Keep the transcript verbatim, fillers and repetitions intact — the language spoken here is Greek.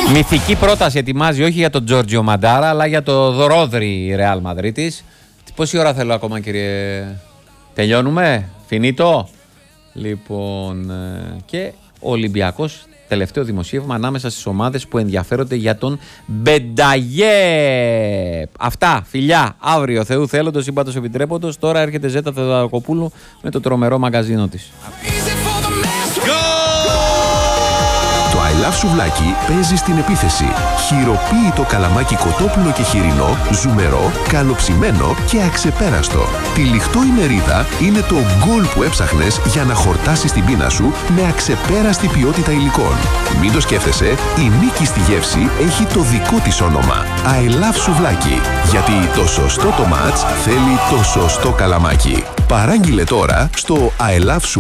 Μυθική πρόταση ετοιμάζει όχι για τον Τζόρτζιο Μαντάρα, αλλά για το Ρόδρι Ρεάλ Μαδρίτης. Πόση ώρα θέλω ακόμα, κύριε? Τελειώνουμε, φινίτο. Λοιπόν, και ο Ολυμπιακός, τελευταίο δημοσίευμα ανάμεσα στις ομάδες που ενδιαφέρονται για τον Μπενταγέ. Αυτά, φιλιά, αύριο Θεού θέλοντος, σύμπαντος επιτρέποντος. Τώρα έρχεται Ζέτα Θεοδωρακοπούλου με το τρομερό μαγκαζίνο της. Το I Love Σουβλάκι παίζει στην επίθεση. Χειροποίητο καλαμάκι κοτόπουλο και χοιρινό, ζουμερό, καλοψημένο και αξεπέραστο. Τυλιχτό η μερίδα είναι το γκολ που έψαχνες για να χορτάσεις την πείνα σου με αξεπέραστη ποιότητα υλικών. Μην το σκέφτεσαι, η νίκη στη γεύση έχει το δικό της όνομα. I Love Σουβλάκι. Γιατί το σωστό το μάτς θέλει το σωστό καλαμάκι. Παράγγειλε τώρα στο I Love